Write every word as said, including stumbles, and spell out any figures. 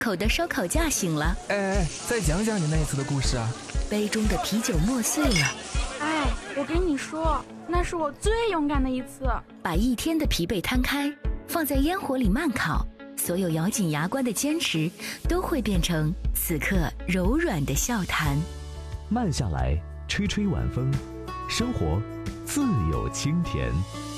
口的烧烤架醒了。 哎哎，再讲讲你那次的故事啊！ 杯中的啤酒磨碎了。 哎，我跟你说，那是我最勇敢的一次。 把一天的疲惫摊开，放在烟火里慢烤，所有咬紧牙关的坚持，都会变成此刻柔软的笑谈。 慢下来，吹吹晚风，生活自有清甜。